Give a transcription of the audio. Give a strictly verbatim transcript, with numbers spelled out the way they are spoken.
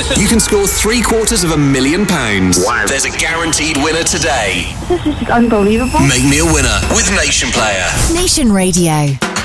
You can score three quarters of a million pounds. Wow. There's a guaranteed winner today. This is just unbelievable. Make me a winner with Nation Player. Nation Radio.